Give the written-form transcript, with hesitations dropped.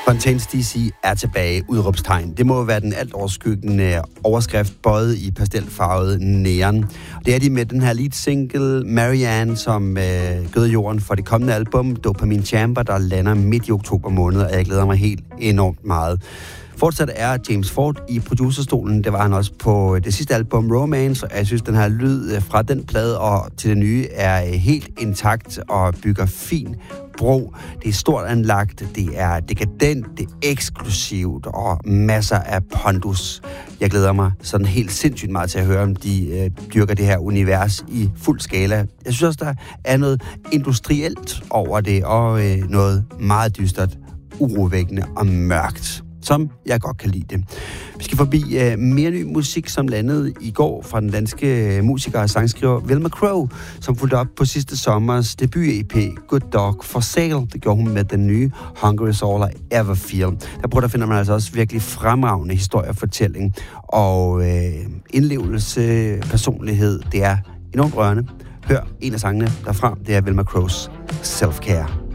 Fontaines DC er tilbage, udråbstegn. Det må være den alt overskyggende overskrift, bøjet i pastelfarvet neon. Det er de med den her lead single, Marianne, som gød jorden for det kommende album, Dopamine Chamber, der lander midt i oktober måned, og jeg glæder mig helt enormt meget. Fortsat er James Ford i producerstolen. Det var han også på det sidste album, Romance, og jeg synes, den her lyd fra den plade og til det nye er helt intakt og bygger fin bro. Det er stort anlagt, det er dekadent, det er eksklusivt og masser af pondus. Jeg glæder mig sådan helt sindssygt meget til at høre, om de dyrker det her univers i fuld skala. Jeg synes også, der er noget industrielt over det, og noget meget dystert, urovækkende og mørkt, som jeg godt kan lide det. Vi skal forbi mere ny musik, som landede i går fra den danske musiker og sangskriver Wilma Crow, som fulgte op på sidste sommers debut-EP Good Dog for Sale. Det gjorde hun med den nye Hunger is All I Ever Feel. Der finder man altså også virkelig fremragende historiefortælling og indlevelse, personlighed. Det er enormt rørende. Hør en af sangene derfra. Det er Wilma Crows Self-Care.